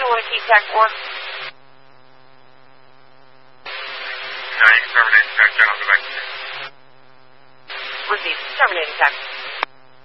you want to keep tech for? No, you can terminate tech, then I'll go back to you. Received. Terminating tech.